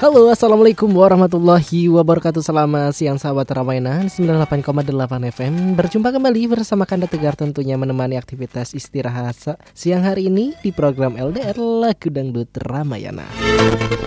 Halo, assalamualaikum warahmatullahi wabarakatuh. Selamat siang sahabat Ramayana 98,8 FM. Berjumpa kembali bersama Kanda Tegar, tentunya menemani aktivitas istirahat siang hari ini di program LDR Lagu Dangdut Ramayana.